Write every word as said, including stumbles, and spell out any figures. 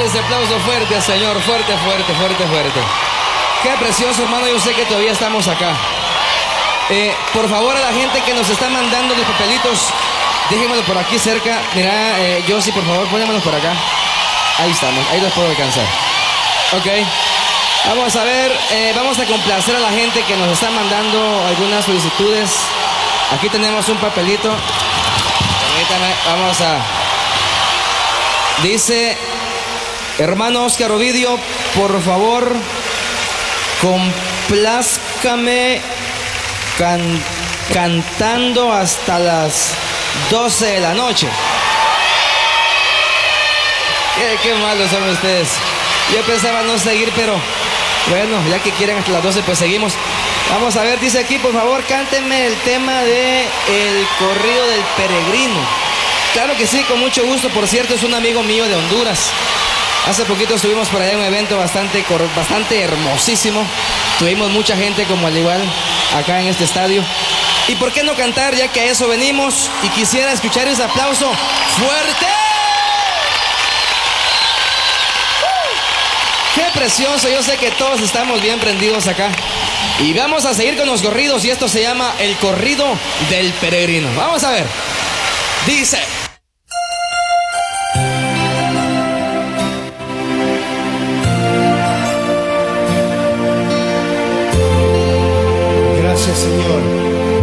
ese aplauso fuerte, Señor, fuerte, fuerte, fuerte, fuerte. Qué precioso, hermano, yo sé que todavía estamos acá. Eh, por favor, a la gente que nos está mandando los papelitos, déjenmelo por aquí cerca. Mira, eh, Josie, por favor, pónganmelos por acá. Ahí estamos, ahí los puedo alcanzar. Ok. Vamos a ver, eh, vamos a complacer a la gente que nos está mandando algunas solicitudes. Aquí tenemos un papelito. Permítame, vamos a... Dice, hermano Oscar Ovidio, por favor, complázcame can, cantando hasta las doce de la noche. Qué, qué malos son ustedes. Yo pensaba no seguir, pero bueno, ya que quieren hasta las doce, pues seguimos. Vamos a ver, dice aquí, por favor, cántenme el tema de El Corrido del Peregrino. Claro que sí, con mucho gusto. Por cierto, es un amigo mío de Honduras. Hace poquito estuvimos por allá en un evento bastante, bastante hermosísimo. Tuvimos mucha gente como al igual acá en este estadio. ¿Y por qué no cantar, ya que a eso venimos? Y quisiera escuchar ese aplauso fuerte. ¡Qué precioso! Yo sé que todos estamos bien prendidos acá. Y vamos a seguir con los corridos, y esto se llama El Corrido del Peregrino. Vamos a ver. Dice...